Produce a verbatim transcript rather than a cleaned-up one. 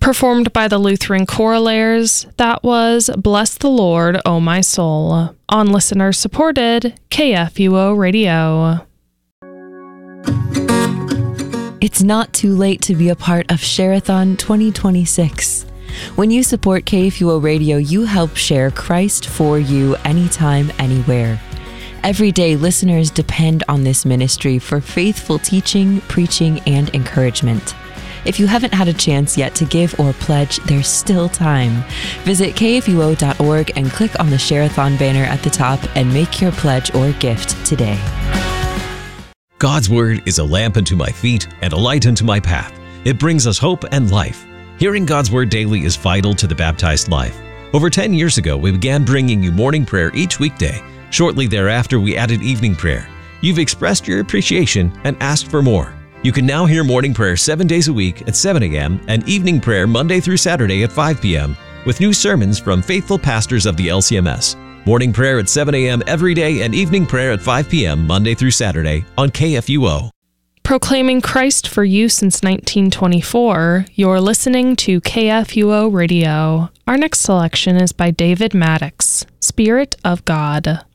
Performed by the Lutheran Choralaires, that was Bless the Lord, O My Soul, on listener-supported K F U O Radio. It's not too late to be a part of Share-a-thon twenty twenty-six. When you support K F U O Radio, you help share Christ for you anytime, anywhere. Every day, listeners depend on this ministry for faithful teaching, preaching, and encouragement. If you haven't had a chance yet to give or pledge, there's still time. Visit K F U O dot org and click on the Share-a-thon banner at the top and make your pledge or gift today. God's Word is a lamp unto my feet and a light unto my path. It brings us hope and life. Hearing God's Word daily is vital to the baptized life. Over ten years ago, we began bringing you morning prayer each weekday. Shortly thereafter, we added evening prayer. You've expressed your appreciation and asked for more. You can now hear morning prayer seven days a week at seven a.m. and evening prayer Monday through Saturday at five p.m. with new sermons from faithful pastors of the L C M S. Morning prayer at seven a.m. every day and evening prayer at five p.m. Monday through Saturday on K F U O. Proclaiming Christ for you since nineteen twenty-four, you're listening to K F U O Radio. Our next selection is by David Maddox, Spirit of God.